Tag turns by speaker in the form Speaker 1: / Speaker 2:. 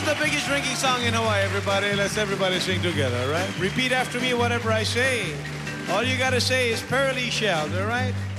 Speaker 1: the biggest drinking song in Hawaii, everybody. Let's everybody sing together, all right? Repeat after me whatever I say. All you gotta say is Pearly Shell, all right?